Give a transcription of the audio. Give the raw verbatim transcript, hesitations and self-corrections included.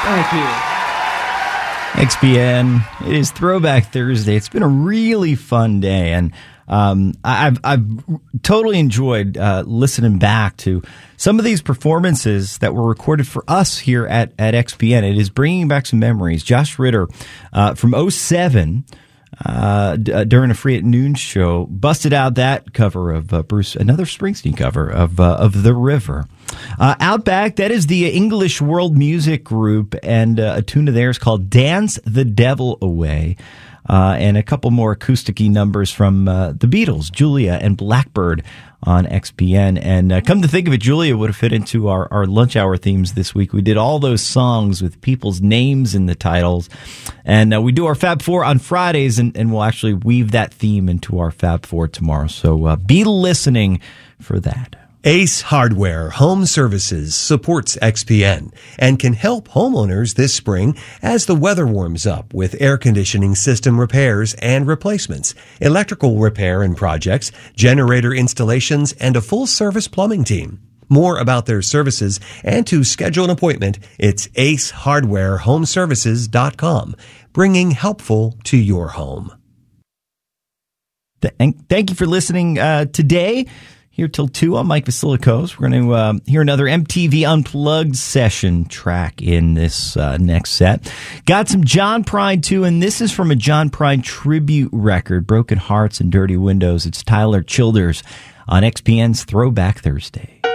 Thank you. X P N. It is Throwback Thursday. It's been a really fun day, and um, I've I've totally enjoyed uh, listening back to some of these performances that were recorded for us here at, at X P N. It is bringing back some memories. Josh Ritter uh, from oh seven, uh, d- during a Free at Noon show, busted out that cover of uh, Bruce, another Springsteen cover of uh, of The River. Uh, Outback, that is the English world music group, and uh, a tune of theirs called Dance the Devil Away. Uh, and a couple more acoustic-y numbers from uh, the Beatles, Julia and Blackbird on X P N. And uh, come to think of it, Julia would have fit into our, our lunch hour themes this week. We did all those songs with people's names in the titles. And uh, we do our Fab Four on Fridays, and, and we'll actually weave that theme into our Fab Four tomorrow. So uh, be listening for that. Ace Hardware Home Services supports X P N and can help homeowners this spring as the weather warms up with air conditioning system repairs and replacements, electrical repair and projects, generator installations, and a full-service plumbing team. More about their services and to schedule an appointment, it's ace hardware home services dot com, bringing helpful to your home. Thank you for listening uh, today. Here till two, I'm Mike Vasilikos. We're going to uh, hear another M T V Unplugged session track in this uh, next set. Got some John Prine, too, and this is from a John Prine tribute record, Broken Hearts and Dirty Windows. It's Tyler Childers on X P N's Throwback Thursday.